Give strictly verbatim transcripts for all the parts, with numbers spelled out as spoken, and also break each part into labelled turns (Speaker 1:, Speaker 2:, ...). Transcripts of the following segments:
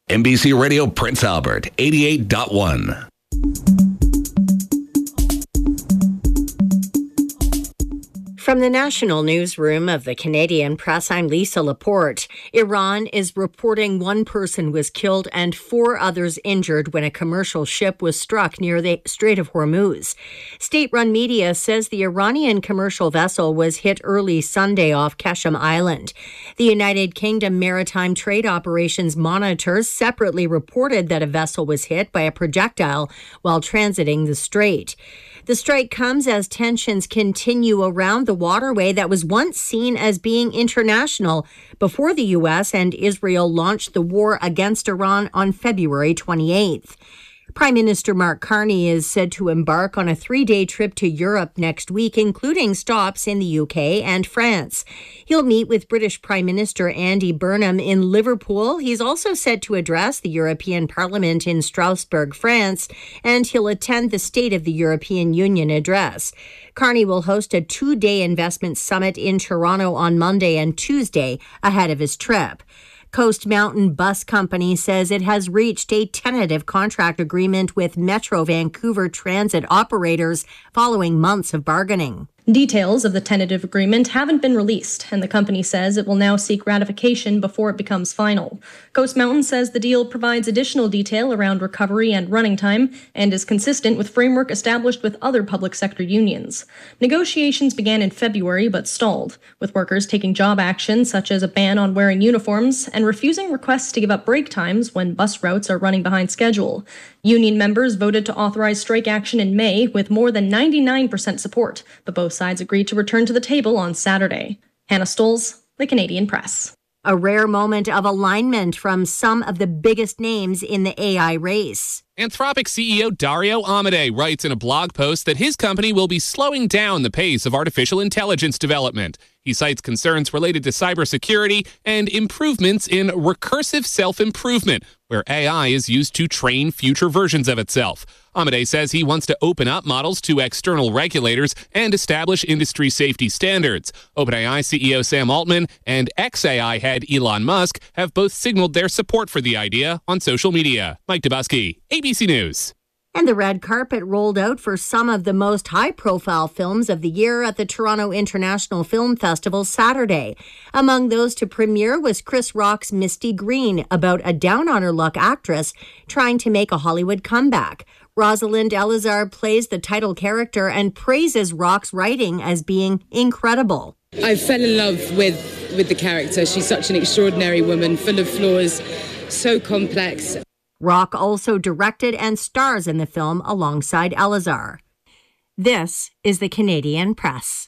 Speaker 1: N B C Radio Prince Albert, eighty-eight point one.
Speaker 2: From the national newsroom of the Canadian Press, I'm Lisa Laporte. Iran is reporting one person was killed and four others injured when a commercial ship was struck near the Strait of Hormuz. State-run media says the Iranian commercial vessel was hit early Sunday off Keshem Island. The United Kingdom Maritime Trade Operations Monitor separately reported that a vessel was hit by a projectile while transiting the strait. The strike comes as tensions continue around the waterway that was once seen as being international before the U S and Israel launched the war against Iran on February twenty-eighth. Prime Minister Mark Carney is said to embark on a three-day trip to Europe next week, including stops in the U K and France. He'll meet with British Prime Minister Andy Burnham in Liverpool. He's also set to address the European Parliament in Strasbourg, France, and he'll attend the State of the European Union address. Carney will host a two-day investment summit in Toronto on Monday and Tuesday ahead of his trip. Coast Mountain Bus Company says it has reached a tentative contract agreement with Metro Vancouver Transit operators following months of bargaining.
Speaker 3: Details of the tentative agreement haven't been released, and the company says it will now seek ratification before it becomes final. Coast Mountain says the deal provides additional detail around recovery and running time and is consistent with framework established with other public sector unions. Negotiations began in February but stalled, with workers taking job action such as a ban on wearing uniforms and refusing requests to give up break times when bus routes are running behind schedule. Union members voted to authorize strike action in May with more than ninety-nine percent support, but both sides agreed to return to the table on Saturday. Hannah Stolz, The Canadian Press.
Speaker 2: A rare moment of alignment from some of the biggest names in the A I race.
Speaker 4: Anthropic C E O Dario Amodei writes in a blog post that his company will be slowing down the pace of artificial intelligence development. He cites concerns related to cybersecurity and improvements in recursive self-improvement, where A I is used to train future versions of itself. Amodei says he wants to open up models to external regulators and establish industry safety standards. OpenAI C E O Sam Altman and ex-A I head Elon Musk have both signaled their support for the idea on social media. Mike Dubusky, A B C News.
Speaker 2: And the red carpet rolled out for some of the most high-profile films of the year at the Toronto International Film Festival Saturday. Among those to premiere was Chris Rock's Misty Green, about a down-on-her-luck actress trying to make a Hollywood comeback. Rosalind Elizar plays the title character and praises Rock's writing as being incredible.
Speaker 5: I fell in love with, with the character. She's such an extraordinary woman, full of flaws, so complex.
Speaker 2: Rock also directed and stars in the film alongside Elizar. This is the Canadian Press.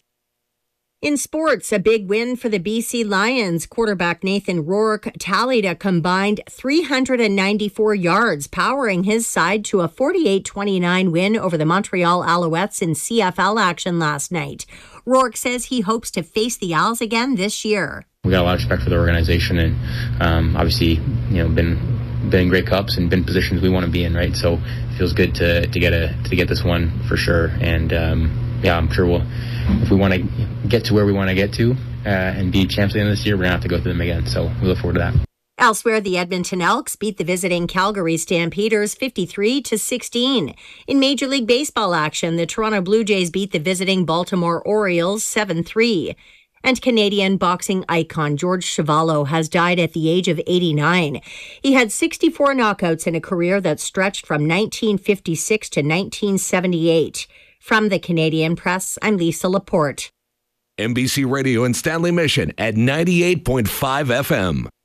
Speaker 2: In sports, a big win for the B C Lions. Quarterback Nathan Rourke tallied a combined three hundred ninety-four yards, powering his side to a forty-eight twenty-nine win over the Montreal Alouettes in C F L action last night. Rourke says he hopes to face the Owls again this year.
Speaker 6: We got a lot of respect for the organization and um, obviously, you know, been been in great cups and been positions we want to be in, right? So it feels good to to get a to get this one for sure. And um, yeah, I'm sure we'll, if we want to get to where we want to get to uh, and be champs at the end of this year, we're gonna have to go through them again. So we look forward to that.
Speaker 2: Elsewhere, the Edmonton Elks beat the visiting Calgary Stampeders fifty-three to sixteen. In Major League Baseball action, the Toronto Blue Jays beat the visiting Baltimore Orioles seven three. And Canadian boxing icon George Chuvalo has died at the age of eighty-nine. He had sixty-four knockouts in a career that stretched from nineteen fifty-six to nineteen seventy-eight. From the Canadian Press, I'm Lisa Laporte.
Speaker 1: N B C Radio and Stanley Mission at ninety-eight point five F M.